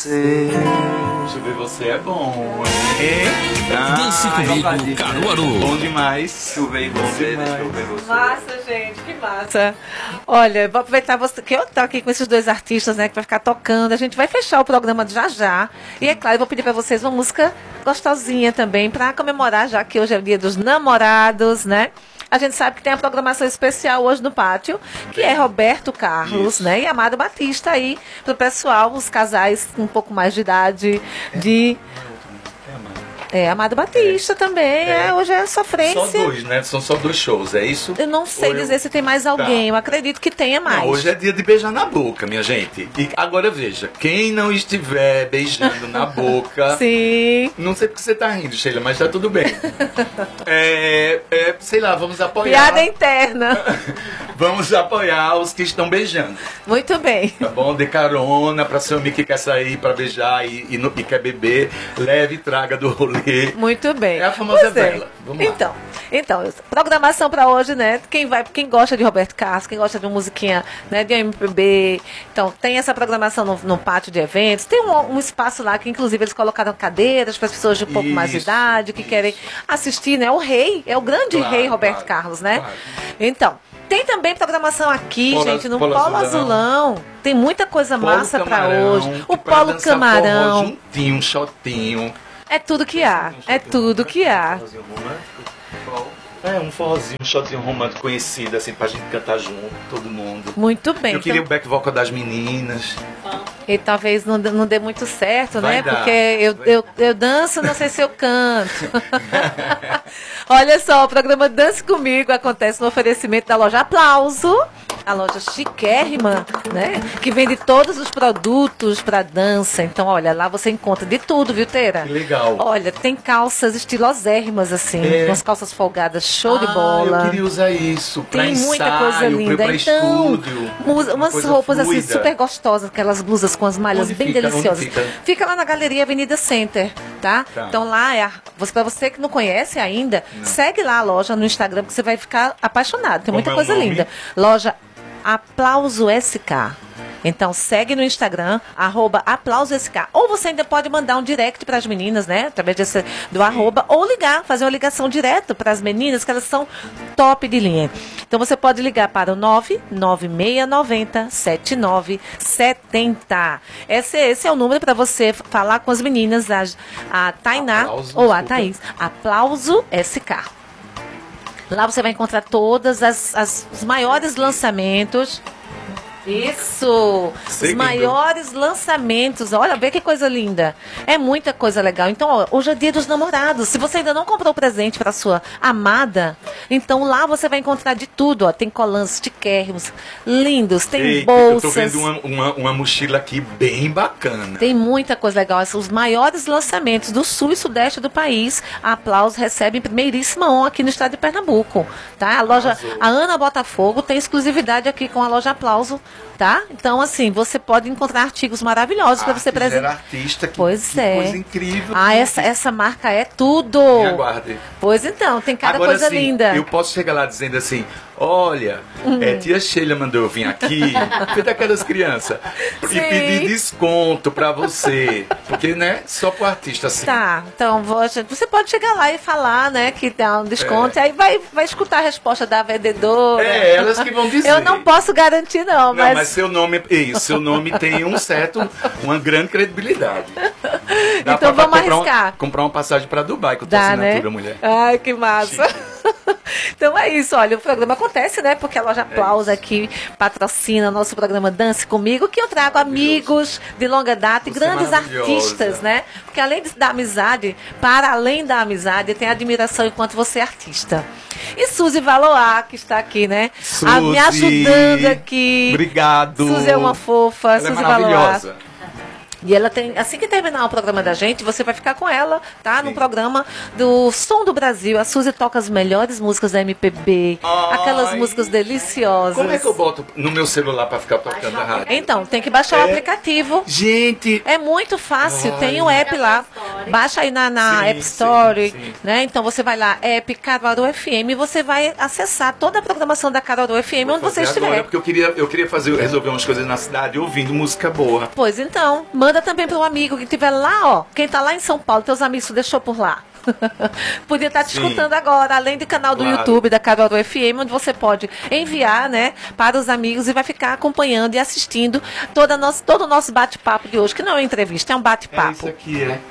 você. Chover você é bom, hein? Dance comigo, Caruaru. Bom demais. Chover você, deixa eu ver você. Massa, gente, que massa. Olha, vou aproveitar você, que eu tô aqui com esses dois artistas, né, que vai ficar tocando. A gente vai fechar o programa já já. E é claro, eu vou pedir para vocês uma música gostosinha também, para comemorar, já que hoje é o Dia dos Namorados, né? A gente sabe que tem a programação especial hoje no pátio, que é Roberto Carlos, né? E Amado Batista aí, pro pessoal, os casais com um pouco mais de idade, de... Amado Batista também, hoje é sofrência. Só dois, né? São só dois shows, é isso? Eu não sei dizer se tem mais alguém, eu acredito que tenha mais. Não, hoje é dia de beijar na boca, minha gente. E agora veja, quem não estiver beijando na boca... Sim. Não sei porque você tá rindo, Sheila, mas tá tudo bem. Sei lá, vamos apoiar... Piada interna. Vamos apoiar os que estão beijando. Muito bem. Tá bom? Dê carona pra seu amigo que quer sair pra beijar e quer beber. Leve e traga do rolê. Muito bem. É a famosa vela. Vamos lá. Então, programação para hoje, né? Quem gosta de Roberto Carlos, quem gosta de uma musiquinha, né, de MPB. Então, tem essa programação no pátio de eventos. Tem um espaço lá que, inclusive, eles colocaram cadeiras para as pessoas de um pouco mais de idade, que querem assistir, né? O grande rei Roberto Carlos, né? Claro. Então, tem também programação aqui, gente, no Polo Azulão. Tem muita coisa massa para hoje. O Polo Camarão. Juntinho, um shotinho. É tudo que há. É tudo que há. Um forrozinho, um shotzinho romântico conhecido, assim, pra gente cantar junto, todo mundo. Muito bem. Eu queria o back vocal das meninas. E talvez não dê muito certo, Vai né? dar. Porque eu danço, não sei se eu canto. Olha só, o programa Dance Comigo acontece no oferecimento da loja Aplauso. A loja chiquérrima, né? Que vende todos os produtos para dança. Então, olha, lá você encontra de tudo, viu, Teira? Que legal. Olha, tem calças estilosérrimas, assim. Umas calças folgadas, show de bola. Eu queria usar isso pra tem ensaio, muita coisa linda. Pra então, estúdio, umas roupas fluida. assim, super gostosas. Aquelas blusas com as malhas Onde bem fica? deliciosas. Onde fica? Fica lá na Galeria Avenida Center, tá? Então, lá, pra você que não conhece ainda, segue lá a loja no Instagram, que você vai ficar apaixonado. Tem muita coisa linda. Loja Aplauso SK. Então segue no Instagram, @AplausoSK. Ou você ainda pode mandar um direct para as meninas, né? Através do arroba, ou ligar, fazer uma ligação direto para as meninas, que elas são top de linha. Então você pode ligar para o 99690-7970. Esse é o número para você falar com as meninas, a Tainá ou a Thaís. Aplauso SK. Lá você vai encontrar todas os maiores lançamentos. Isso! Os maiores lançamentos. Olha, vê que coisa linda. É muita coisa legal. Então, ó, hoje é Dia dos Namorados. Se você ainda não comprou presente para sua amada, então lá você vai encontrar de tudo. Ó. Tem colãs chiquérrimos, lindos, tem bolsas. Eu tô vendo uma mochila aqui bem bacana. Tem muita coisa legal. Os maiores lançamentos do sul e sudeste do país. A Aplauso recebe em primeiríssima mão aqui no estado de Pernambuco. Tá? A loja, a Ana Botafogo tem exclusividade aqui com a loja Aplauso. Tá? Então, assim, você pode encontrar artigos maravilhosos para você presentear. Artista, que coisa incrível. Essa marca é tudo. Me aguarde. Pois então, tem cada Agora, coisa assim, linda. Eu posso chegar lá dizendo assim, olha, tia Sheila mandou eu vir aqui, feito aquelas crianças, e pedir desconto pra você. Porque, né, só pro artista assim. Tá, então você pode chegar lá e falar, né, que dá um desconto, e aí vai escutar a resposta da vendedora. Elas que vão dizer. Eu não posso garantir, não, mas seu nome tem uma grande credibilidade. Dá então vamos arriscar. Comprar uma passagem pra Dubai com a tua assinatura, né? Mulher. Ai, que massa. Então é isso, olha, o programa acontece, né? Porque a loja Aplauso aqui patrocina o nosso programa Dance Comigo, que eu trago amigos de longa data e grandes artistas, né? Porque além da amizade, para além da amizade, tem admiração enquanto você é artista. E Suzy Valois, que está aqui, né? Suzy, me ajudando aqui. Obrigado. Suzy é uma fofa, ela Suzy é maravilhosa. Valois. E ela tem, assim que terminar o programa da gente, você vai ficar com ela, tá? No programa do Som do Brasil. A Suzy toca as melhores músicas da MPB, aquelas músicas deliciosas. Como é que eu boto no meu celular pra ficar tocando a rádio? Então, tem que baixar o aplicativo. Gente! É muito fácil, tem um app lá. Baixa aí na Sim, App Store, sim. né? Então você vai lá, App Caruaru FM, e você vai acessar toda a programação da Caruaru FM onde você estiver. Agora, porque eu queria resolver umas coisas na cidade ouvindo música boa. Pois então, manda também para um amigo que estiver lá, ó. Quem tá lá em São Paulo, teus amigos tu deixou por lá. Podia estar te Sim. escutando agora, além do canal do Claro. YouTube da Caruaru FM, onde você pode enviar, né, para os amigos e vai ficar acompanhando e assistindo todo o nosso bate-papo de hoje, que não é uma entrevista, é um É bate-papo. isso aqui, é.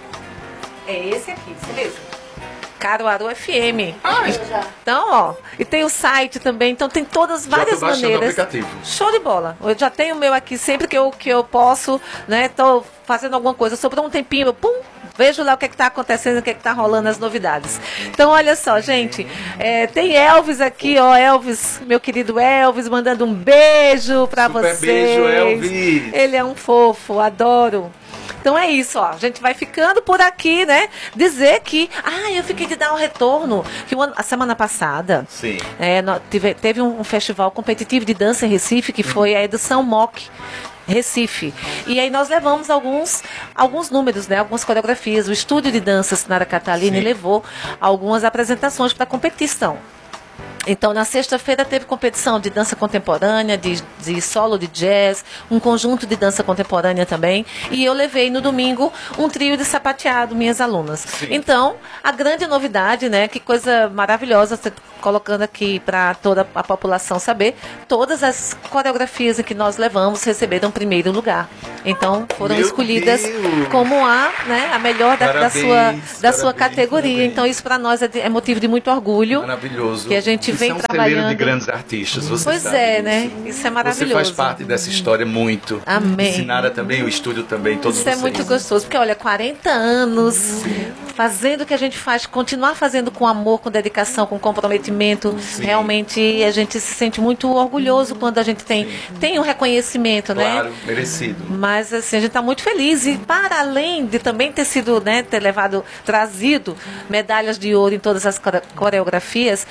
É esse aqui, isso mesmo. Caruaru FM. Ah, Então, ó, e tem o site também, então tem todas várias tô baixando o maneiras. aplicativo. Show de bola. Eu já tenho o meu aqui sempre que eu posso, né? Tô fazendo alguma coisa, sobrou um tempinho, eu pum, vejo lá o que está acontecendo, o que está rolando, as novidades. Então, olha só, gente, tem Elvis aqui, ó, Elvis, meu querido Elvis, mandando um beijo para Super vocês. beijo, Elvis. Ele é um fofo, adoro. Então é isso, ó. A gente vai ficando por aqui, né? Dizer que. Eu fiquei de dar um retorno. Que a semana passada. Sim. Teve um festival competitivo de dança em Recife, que foi a edição MOC Recife. E aí nós levamos alguns números, né? Algumas coreografias. O estúdio de dança Sinara Catalini levou algumas apresentações para a competição. Então, na sexta-feira teve competição de dança contemporânea, de solo de jazz, um conjunto de dança contemporânea também. E eu levei no domingo um trio de sapateado, minhas alunas. Sim. Então, a grande novidade, né? Que coisa maravilhosa, você colocando aqui para toda a população saber, todas as coreografias em que nós levamos receberam primeiro lugar. Então, foram Meu escolhidas Deus! como a melhor da sua Parabéns, categoria. parabéns. Então, isso para nós é motivo de muito orgulho. Maravilhoso. Que a gente Isso vem é um trabalhando. celeiro de grandes artistas, você Pois sabe é, disso. né? Isso é maravilhoso. Você faz parte dessa história muito. Amém. Sinara também, o estúdio também, todos Isso vocês. é muito gostoso, porque olha, 40 anos fazendo o que a gente faz, continuar fazendo com amor, com dedicação, com comprometimento. Sim. Realmente a gente se sente muito orgulhoso quando a gente tem um reconhecimento, Claro, né? merecido. Mas assim, a gente está muito feliz e para além de também ter sido, né, trazido medalhas de ouro em todas as coreografias,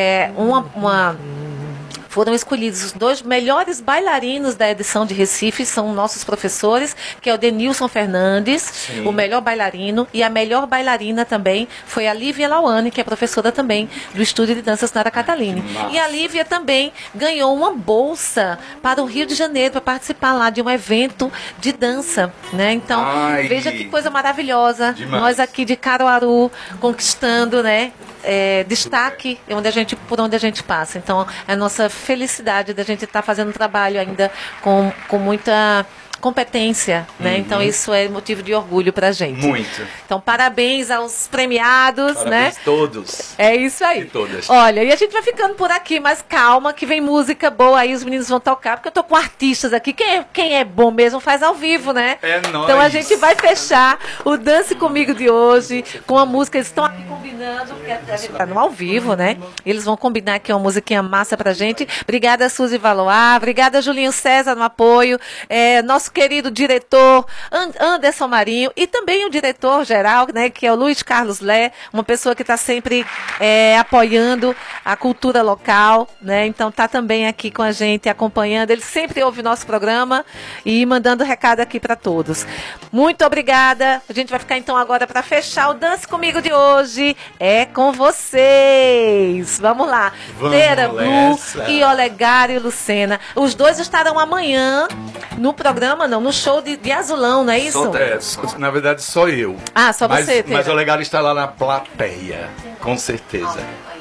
foram escolhidos os 2 melhores bailarinos da edição de Recife, são nossos professores, que é o Denilson Fernandes, Sim. o melhor bailarino, e a melhor bailarina também foi a Lívia Lauane, que é professora também do Estúdio de Dança Sinara Catalini. Massa. E a Lívia também ganhou uma bolsa para o Rio de Janeiro, para participar lá de um evento de dança, né? Então, Ai. veja que coisa maravilhosa. Demais. Nós aqui de Caruaru, conquistando, né? Destaque por onde a gente passa. Então, é a nossa felicidade da gente estar fazendo um trabalho ainda com muita competência, né? Então, isso é motivo de orgulho pra gente. Muito. Então, parabéns aos premiados, né? Parabéns todos. É isso aí. E todas. Olha, e a gente vai ficando por aqui, mas calma, que vem música boa aí, os meninos vão tocar, porque eu tô com artistas aqui. Quem é bom mesmo faz ao vivo, né? É nóis. Então a gente vai fechar o Dance Comigo de hoje com a música. Eles estão aqui combinando, porque a gente tá no ao vivo, né? Eles vão combinar aqui uma musiquinha massa pra gente. Obrigada, Suzy Valois. Obrigada, Julinho César, no apoio. Nosso querido diretor Anderson Marinho e também o diretor-geral, né, que é o Luiz Carlos Lé, uma pessoa que está sempre apoiando a cultura local, né? Então tá também aqui com a gente, acompanhando. Ele sempre ouve o nosso programa e mandando recado aqui para todos. Muito obrigada. A gente vai ficar então agora para fechar o Dance Comigo de hoje. É com vocês. Vamos lá. Vamos Tera Blue nessa. e Olegário Lucena. Os dois estarão amanhã no programa, não, no show de Azulão, não é isso? Na verdade, só eu. Ah, só você, Tera. Mas o legal está lá na plateia, com certeza.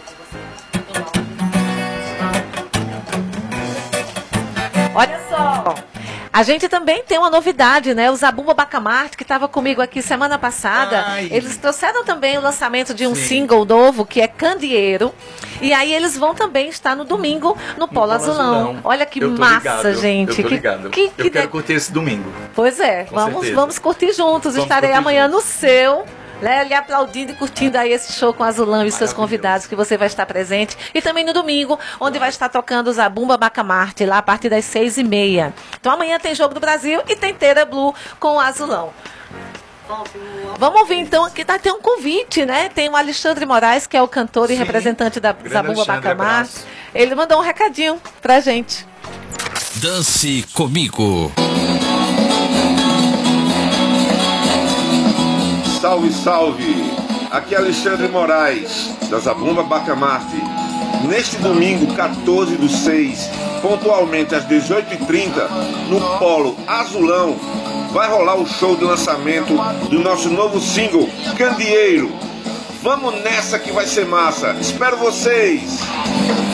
Olha só. A gente também tem uma novidade, né? O Zabumba Bacamarte, que estava comigo aqui semana passada, Ai. eles trouxeram também o lançamento de um Sim. single novo, que é Candeeiro. E aí eles vão também estar no domingo no Polo Azulão. Olha que Eu tô massa, ligado, gente. Eu tô ligado. Eu quero curtir esse domingo. Pois é, Com vamos certeza. curtir juntos. Vamos Estarei curtir amanhã juntos. no seu, né, lhe aplaudindo e curtindo aí esse show com Azulão e seus Maravilhoso. convidados, que você vai estar presente. E também no domingo, onde vai estar tocando o Zabumba Bacamarte, lá a partir das 6h30. Então amanhã tem Jogo do Brasil e tem Tera Blue com o Azulão. Vamos ouvir então, aqui tem um convite, né? Tem o Alexandre Moraes, que é o cantor e Sim. representante da Grande Zabumba Alexandre, Bacamarte. abraço. Ele mandou um recadinho pra gente. Dance comigo. Salve, salve! Aqui é Alexandre Moraes, da Zabumba Bacamarte. Neste domingo, 14/6, pontualmente às 18h30, no Polo Azulão, vai rolar o show de lançamento do nosso novo single, Candeeiro. Vamos nessa que vai ser massa. Espero vocês!